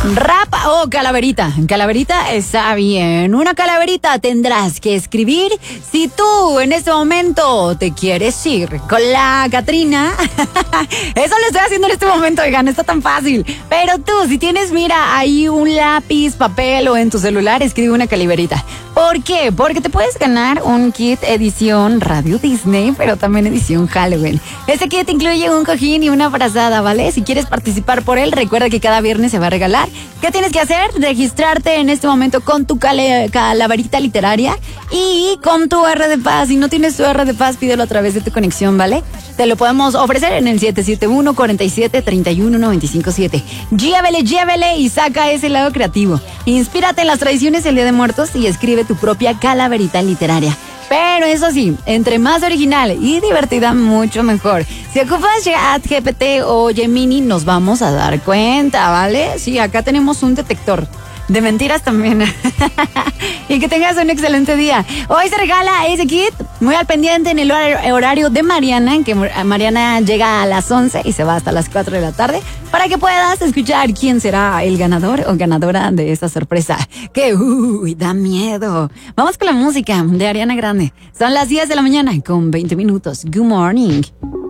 Rap o calaverita. Calaverita está bien. Una calaverita tendrás que escribir si tú en este momento te quieres ir con la Catrina. Eso lo estoy haciendo en este momento, oigan, no está tan fácil. Pero tú, si tienes, mira, ahí un lápiz, papel o en tu celular, escribe una calaverita. ¿Por qué? Porque te puedes ganar un kit edición Radio Disney, pero también edición Halloween. Este kit incluye un cojín y una frazada, ¿vale? Si quieres participar por él, recuerda que cada viernes se va a regalar. ¿Qué tienes que hacer? Registrarte en este momento con tu calaverita literaria y con tu R de paz. Si no tienes tu R de paz, pídelo a través de tu conexión, ¿vale? Te lo podemos ofrecer en el 771-47-31-957. Llévele y saca ese lado creativo. Inspírate en las tradiciones del Día de Muertos y escribe tu propia calaverita literaria. Pero eso sí, entre más original y divertida, mucho mejor. Si ocupas ChatGPT o Gemini, nos vamos a dar cuenta, ¿vale? Sí, acá tenemos un detector de mentiras también. Y que tengas un excelente día. Hoy se regala ese kit, muy al pendiente en el horario de Mariana, en que Mariana llega a las 11 y se va hasta las 4 de la tarde, para que puedas escuchar quién será el ganador o ganadora de esta sorpresa. Que, da miedo. Vamos con la música de Ariana Grande. Son las 10 de la mañana con 20 minutos. Good morning.